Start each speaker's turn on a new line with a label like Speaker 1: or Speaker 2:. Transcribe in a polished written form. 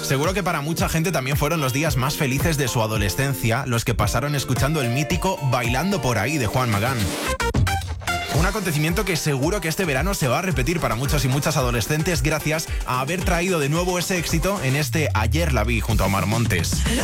Speaker 1: Seguro que para mucha gente también fueron los días más felices de su adolescencia, los que pasaron escuchando el mítico Bailando por ahí de Juan Magán. Un acontecimiento que seguro que este verano se va a repetir para muchos y muchas adolescentes gracias a haber traído de nuevo ese éxito en este Ayer la vi junto a Omar Montes.